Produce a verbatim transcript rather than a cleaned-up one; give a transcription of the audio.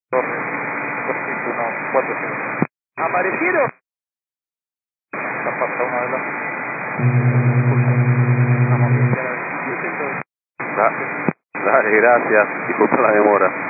Torre, dos cinco uno cuatro cinco. ¿Aparecieron? Ya pasa uno de los... Vamos bien, ya la ven. Da- Dale, gracias. Disculpa la demora.